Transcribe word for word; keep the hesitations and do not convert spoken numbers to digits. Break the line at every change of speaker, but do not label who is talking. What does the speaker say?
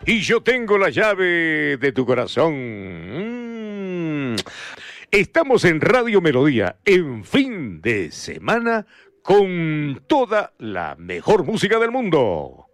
Y yo tengo la llave de tu corazón. Mm. Estamos en Radio Melodía, en fin de semana, con toda la mejor música del mundo.